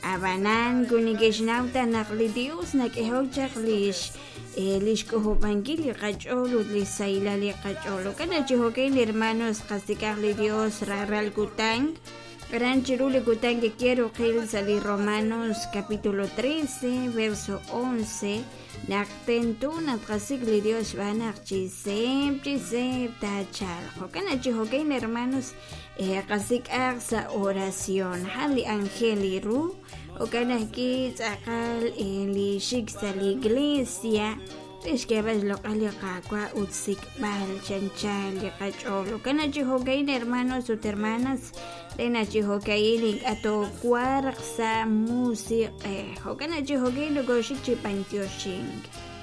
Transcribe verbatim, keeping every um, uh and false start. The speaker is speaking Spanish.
Abanan kunikishnauta naqli Dios nak'ihawchaq lish lish kuhupankili qach'olu lisaylali qach'olu kana chihokayli hermanos qasikaqli Dios raral kutan gran chiruli kutan que quiero qil sali Romanos capítulo trece verso once naqtentuna qasikli Dios banaq chisep chisep tachal kana chihokayli hermanos qasik aqsa oración hali angeli ru o kana ki tsaqal li shiksa la iglesia es que vas lo qali qaqwa utsik bal chanchal qach'olo kana chihokayli hermanos o hermanas lena chihokayli ato kuarqsa music eh kana chihokayli goshik chipantioshing